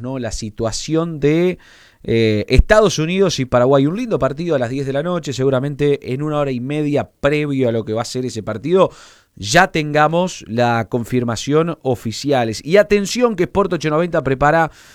¿no? La situación de Estados Unidos y Paraguay. Un lindo partido a las 10 de la noche, seguramente en 1 hora y media previo a lo que va a ser ese partido ya tengamos la confirmación oficiales. Y atención que Sport 890 prepara